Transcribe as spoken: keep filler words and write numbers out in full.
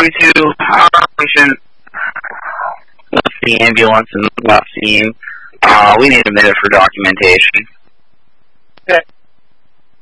going to our patient left the ambulance and left scene. Uh, we need a minute for documentation. Okay.